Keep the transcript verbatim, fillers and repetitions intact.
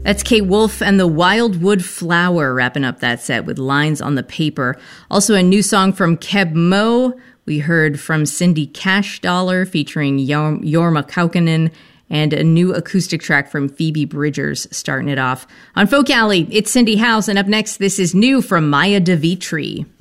That's Kate Wolf and the Wildwood Flower wrapping up that set with Lines on the Paper. Also a new song from Keb Mo. We heard from Cindy Cash Dollar featuring Yor- Jorma Kaukonen, and a new acoustic track from Phoebe Bridgers starting it off. On Folk Alley, it's Cindy House, and up next, this is new from Maya DeVitri.